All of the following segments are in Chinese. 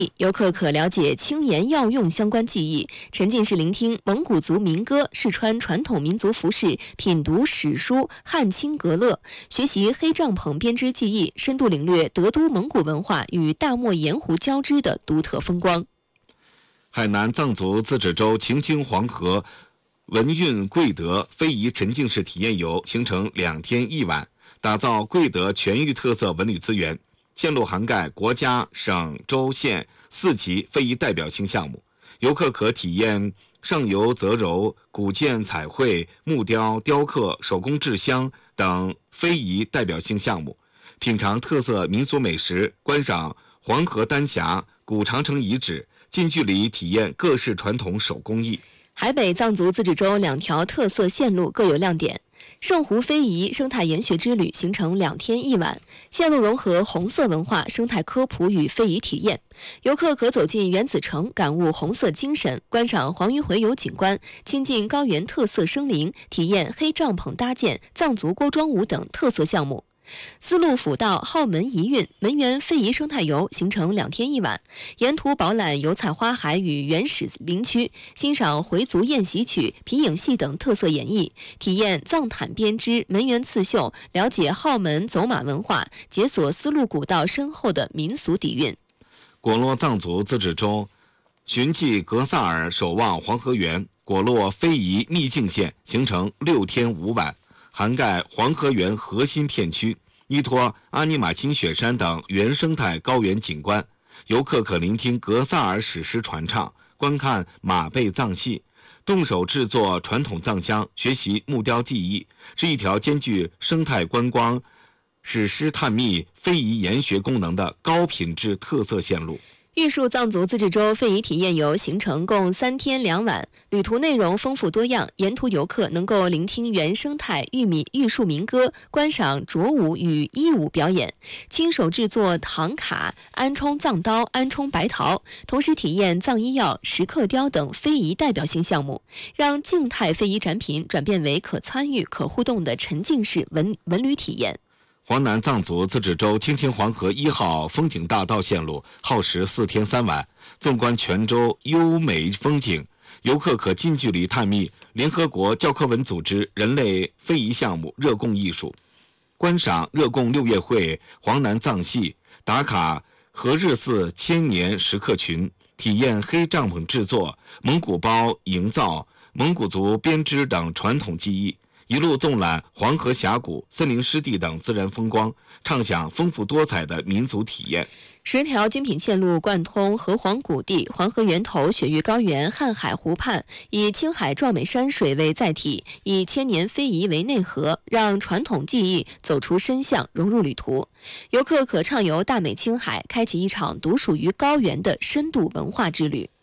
游客可了解轻盐药用相关技艺，沉浸式聆听蒙古族民歌，试穿传统民族服饰，品读史书汉清格勒，学习黑帐篷编织技艺，深度领略德都蒙古文化与大漠盐湖交织的独特风光。 海南藏族自治州晴清黄河文运贵德非遗沉浸式体验游行程2天1晚，打造贵德全域特色文旅资源，线路涵盖国家、省、州、县4级非遗代表性项目。游客可体验上游择柔、古建彩绘、木雕、雕刻、手工制香等非遗代表性项目，品尝特色民俗美食，观赏黄河丹霞、古长城遗址，近距离体验各式传统手工艺。 海北藏族自治州2条特色线路各有亮点。圣湖非遗生态研学之旅行程2天1晚，线路融合红色文化、生态科普与非遗体验。游客可走进原子城，感悟红色精神，观赏黄鱼洄游景观，亲近高原特色生灵，体验黑帐篷搭建、藏族锅庄舞等特色项目。丝路辅道浩门遗韵门源非遗生态游行程2天1晚，沿途饱览油菜花海与原始林区，欣赏回族宴习曲、皮影戏等特色演绎，体验藏毯编织、门源刺绣，了解浩门走马文化，解锁丝路古道深厚的民俗底蕴。 果洛藏族自治州寻迹格萨尔守望黄河源果洛非遗秘境线行程6天5晚，涵盖黄河源核心片区，依托阿尼玛钦雪山等原生态高原景观。游客可聆听格萨尔史诗传唱，观看马背藏戏，动手制作传统藏香，学习木雕技艺，是一条兼具生态观光、史诗探秘、非遗研学功能的高品质特色线路。 玉树藏族自治州非遗体验游行程共3天2晚，旅途内容丰富多样，沿途游客能够聆听原生态玉树民歌，观赏斲舞与衣舞表演，亲手制作唐卡、安冲藏刀、安冲白陶，同时体验藏医药、石刻雕等非遗代表性项目，让静态非遗展品转变为可参与、可互动的沉浸式文旅体验。 黄南藏族自治州青青黄河1号风景大道线路耗时4天3晚，纵观全州优美风景，游客可近距离探秘联合国教科文组织人类非遗项目热贡艺术，观赏热贡6月会、黄南藏戏，打卡和日寺千年石刻群，体验黑帐篷制作、蒙古包营造、蒙古族编织等传统技艺，一路纵览黄河峡谷、森林湿地等自然风光，畅享丰富多彩的民族体验。 10条精品线路贯通河湟谷地、黄河源头、雪域高原、瀚海湖畔，以青海壮美山水为载体，以千年非遗为内核，让传统技艺走出深巷，融入旅途。游客可畅游大美青海，开启一场独属于高原的深度文化之旅。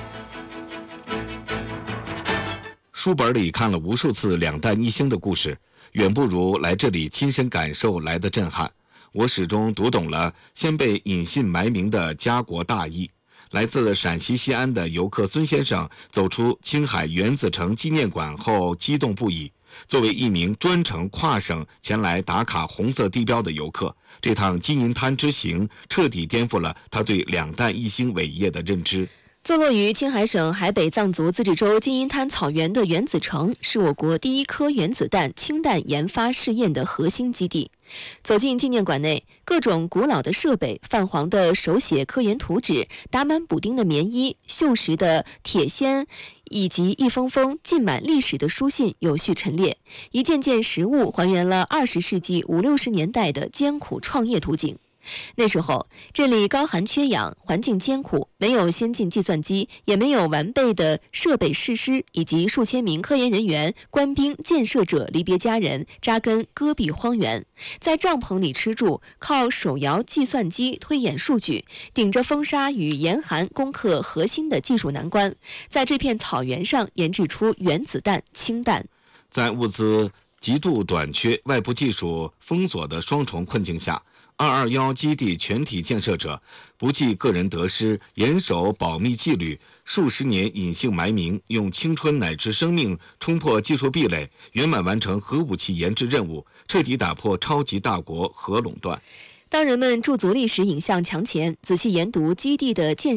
书本里看了无数次2弹1星的故事，远不如来这里亲身感受来的震撼。我始终读懂了先被隐姓埋名的家国大义。来自陕西西安的游客孙先生走出青海原子城纪念馆后激动不已。作为一名专程跨省前来打卡红色地标的游客，这趟金银滩之行彻底颠覆了他对2弹1星伟业的认知。 坐落于青海省海北藏族自治州金银滩草原的原子城，是我国第一颗原子弹氢弹研发试验的核心基地。走进纪念馆内，各种古老的设备、泛黄的手写科研图纸、打满补丁的棉衣、锈蚀的铁锨，以及一封封浸满历史的书信有序陈列，一件件实物还原了20世纪50、60年代的艰苦创业图景。那时候，这里高寒缺氧，环境艰苦，没有先进计算机，也没有完备的设备设施，以及数千名科研人员、官兵、建设者离别家人，扎根戈壁荒原，在帐篷里吃住，靠手摇计算机推演数据，顶着风沙与严寒攻克核心的技术难关，在这片草原上研制出原子弹、氢弹。 在物资极度短缺、外部技术封锁的双重困境下，221基地全体建设者不计个人得失，严守保密纪律，数十年隐姓埋名，用青春乃至生命冲破技术壁垒，圆满完成核武器研制任务，彻底打破超级大国核垄断。 当人们驻足历史影像墙前，仔细研读基地的建